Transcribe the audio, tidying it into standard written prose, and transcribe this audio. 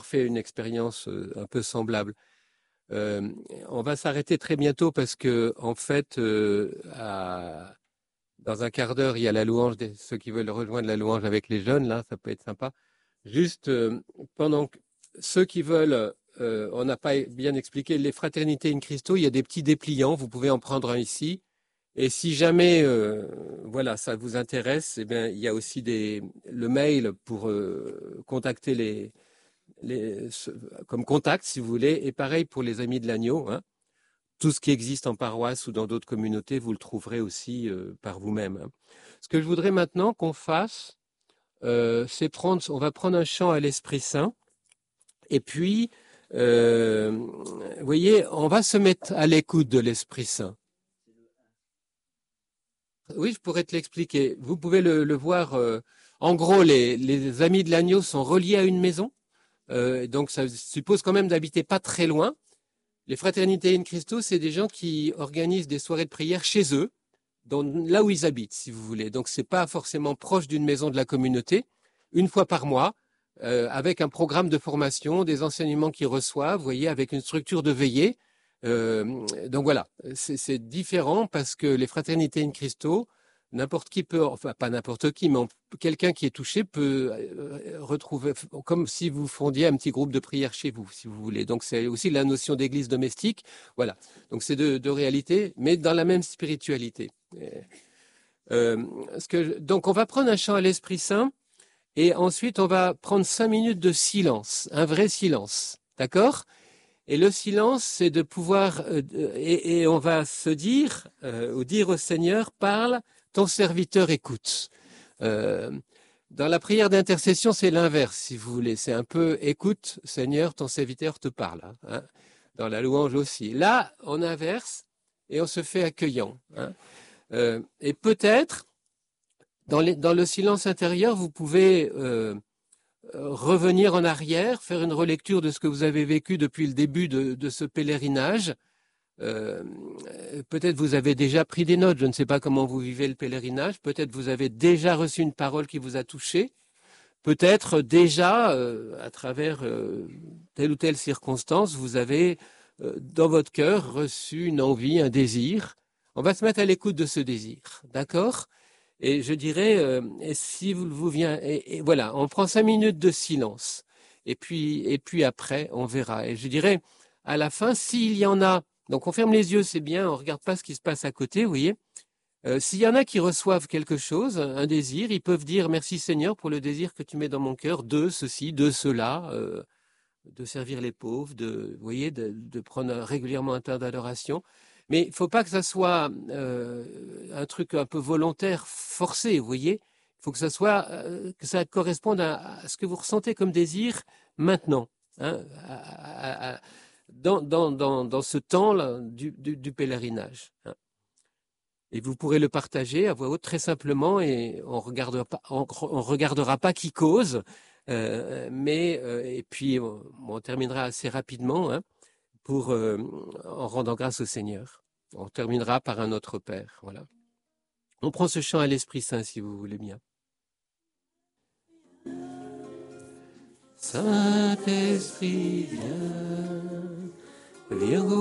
fait une expérience un peu semblable. On va s'arrêter très bientôt parce que, en fait, dans un quart d'heure, il y a la louange, ceux qui veulent rejoindre la louange avec les jeunes, là, ça peut être sympa. Juste, pendant que ceux qui veulent, on n'a pas bien expliqué, les fraternités in Christo, il y a des petits dépliants, vous pouvez en prendre un ici. Et si jamais, voilà, ça vous intéresse, eh bien, il y a aussi le mail pour contacter comme contact, si vous voulez. Et pareil pour les Amis de l'Agneau, hein. Tout ce qui existe en paroisse ou dans d'autres communautés, vous le trouverez aussi par vous-même, hein. Ce que je voudrais maintenant qu'on fasse, on va prendre un chant à l'Esprit Saint. Et puis, vous voyez, on va se mettre à l'écoute de l'Esprit Saint. Oui, je pourrais te l'expliquer. Vous pouvez le voir. En gros, les Amis de l'Agneau sont reliés à une maison. Donc, ça suppose quand même d'habiter pas très loin. Les fraternités in Christo, c'est des gens qui organisent des soirées de prière chez eux, là où ils habitent, si vous voulez. Donc, c'est pas forcément proche d'une maison de la communauté. Une fois par mois, avec un programme de formation, des enseignements qu'ils reçoivent, vous voyez, avec une structure de veillée. Donc voilà, c'est différent parce que les fraternités in Christo, n'importe qui peut, enfin pas n'importe qui, mais quelqu'un qui est touché peut retrouver, comme si vous fondiez un petit groupe de prière chez vous, si vous voulez. Donc c'est aussi la notion d'église domestique. Voilà, donc c'est deux réalités, mais dans la même spiritualité. Donc on va prendre un chant à l'Esprit Saint. Et ensuite, on va prendre 5 minutes de silence, un vrai silence. D'accord? Et le silence, c'est de pouvoir, et on va se dire, ou dire au Seigneur, parle, ton serviteur écoute. Euh, dans la prière d'intercession, c'est l'inverse, si vous voulez. C'est un peu, écoute, Seigneur, ton serviteur te parle, hein. Dans la louange aussi. Là, on inverse et on se fait accueillant, hein. Et peut-être, dans le silence intérieur, vous pouvez revenir en arrière, faire une relecture de ce que vous avez vécu depuis le début de ce pèlerinage. Euh, Peut-être vous avez déjà pris des notes, je ne sais pas comment vous vivez le pèlerinage, peut-être vous avez déjà reçu une parole qui vous a touché, peut-être déjà, à travers telle ou telle circonstance, vous avez dans votre cœur reçu une envie, un désir. On va se mettre à l'écoute de ce désir, d'accord? Et je dirais, et si vous vient, et voilà, on prend 5 minutes de silence. Et puis après, on verra. Et je dirais, à la fin, s'il y en a, donc on ferme les yeux, c'est bien, on regarde pas ce qui se passe à côté, vous voyez. S'il y en a qui reçoivent quelque chose, un désir, ils peuvent dire merci Seigneur pour le désir que tu mets dans mon cœur de ceci, de cela, de servir les pauvres, vous voyez, de prendre régulièrement un temps d'adoration. Mais il ne faut pas que ça soit un truc un peu volontaire, forcé, vous voyez. Il faut que que ça corresponde à ce que vous ressentez comme désir maintenant, hein, dans ce temps-là du pèlerinage, hein. Et vous pourrez le partager à voix haute très simplement et on regardera pas qui cause, et puis on terminera assez rapidement, hein, en rendant grâce au Seigneur. On terminera par un Notre Père. Voilà. On prend ce chant à l'Esprit Saint si vous voulez bien. Saint-Esprit, viens, viens.